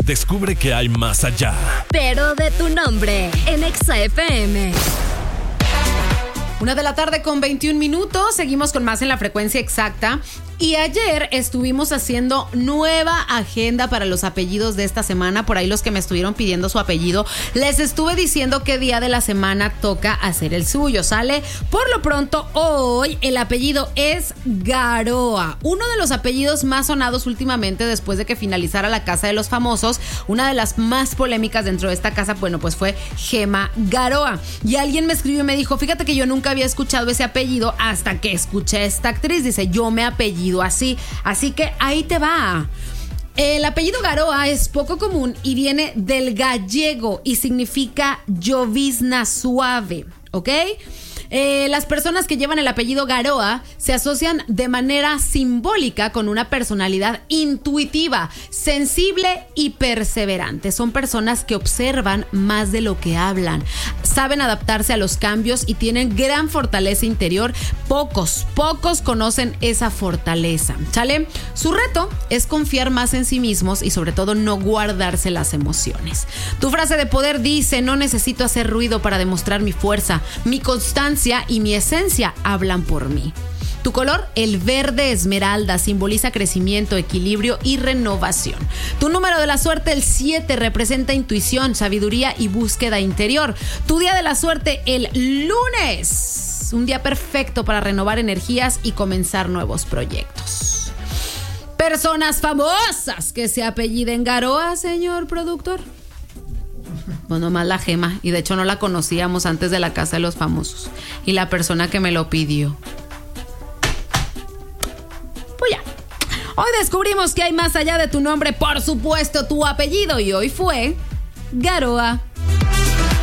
Descubre que hay más allá. Pero de tu nombre, en Exa FM. 1:21 p.m. Seguimos con más en la frecuencia exacta. Y ayer estuvimos haciendo nueva agenda para los apellidos de esta semana. Por ahí los que me estuvieron pidiendo su apellido, les estuve diciendo qué día de la semana toca hacer el suyo, ¿sale? Por lo pronto, hoy el apellido es Garoa. Uno de los apellidos más sonados últimamente después de que finalizara La Casa de los Famosos. Una de las más polémicas dentro de esta casa, bueno, pues fue Gemma Garoa. Y alguien me escribió y me dijo, fíjate que yo nunca había escuchado ese apellido hasta que escuché a esta actriz. Dice, yo me apellido así que ahí te va. El apellido Garoa es poco común y viene del gallego y significa llovizna suave, ¿ok? Las personas que llevan el apellido Garoa se asocian de manera simbólica con una personalidad intuitiva, sensible y perseverante. Son personas que observan más de lo que hablan, saben adaptarse a los cambios y tienen gran fortaleza interior. Pocos conocen esa fortaleza, ¿sale? Su reto es confiar más en sí mismos y sobre todo no guardarse las emociones. Tu frase de poder dice, no necesito hacer ruido para demostrar mi fuerza, mi constancia y mi esencia hablan por mí. Tu color, el verde esmeralda, simboliza crecimiento, equilibrio y renovación. Tu número de la suerte, el 7, representa intuición, sabiduría y búsqueda interior. Tu día de la suerte, el lunes, un día perfecto para renovar energías y comenzar nuevos proyectos. Personas famosas que se apelliden Garoa, señor productor. Bueno, más la Gema, y de hecho no la conocíamos antes de La Casa de los Famosos. Y la persona que me lo pidió. Pues ya. Hoy descubrimos que hay más allá de tu nombre, por supuesto, tu apellido. Y hoy fue Garoa.